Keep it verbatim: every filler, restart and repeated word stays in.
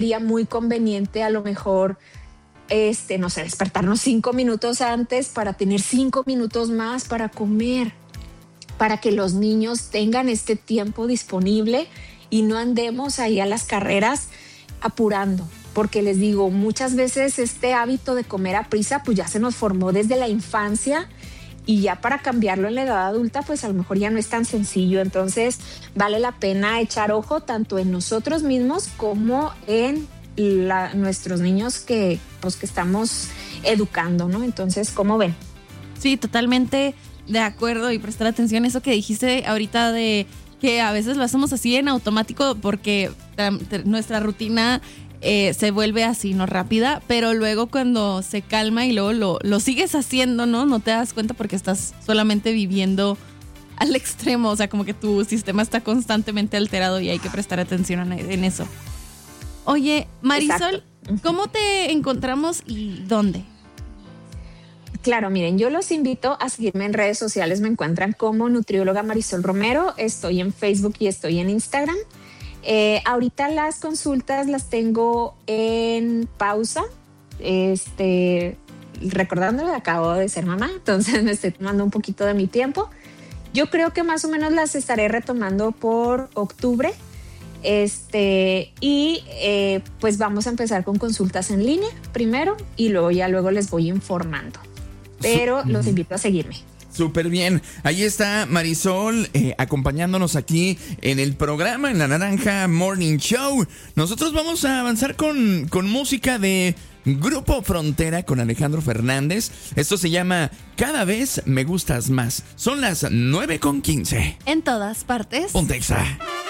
sería muy conveniente a lo mejor, este, no sé, despertarnos cinco minutos antes para tener cinco minutos más para comer, para que los niños tengan este tiempo disponible y no andemos ahí a las carreras apurando. Porque les digo, muchas veces este hábito de comer a prisa pues ya se nos formó desde la infancia y ya para cambiarlo en la edad adulta pues a lo mejor ya no es tan sencillo. Entonces vale la pena echar ojo tanto en nosotros mismos como en la, nuestros niños que, pues, que estamos educando, ¿no? Entonces, ¿cómo ven? Sí, totalmente de acuerdo, y prestar atención a eso que dijiste ahorita de que a veces lo hacemos así en automático porque nuestra rutina Eh, se vuelve así, ¿no? Rápida, pero luego cuando se calma y luego lo, lo sigues haciendo, ¿no? No te das cuenta porque estás solamente viviendo al extremo, o sea, como que tu sistema está constantemente alterado y hay que prestar atención en eso. Oye, Marisol, exacto. ¿Cómo te encontramos y dónde? Claro, miren, yo los invito a seguirme en redes sociales, me encuentran como nutrióloga Marisol Romero, estoy en Facebook y estoy en Instagram. Eh, ahorita las consultas las tengo en pausa, este, recordándole, acabo de ser mamá, entonces me estoy tomando un poquito de mi tiempo. Yo creo que más o menos las estaré retomando por octubre, este, y eh, pues vamos a empezar con consultas en línea primero y luego ya luego les voy informando, pero los invito a seguirme. Súper bien, ahí está Marisol eh, acompañándonos aquí en el programa, en la Naranja Morning Show. Nosotros vamos a avanzar con, con música de Grupo Frontera con Alejandro Fernández. Esto se llama Cada vez me gustas más. Son las nueve con quince. En todas partes. Ponte Exa.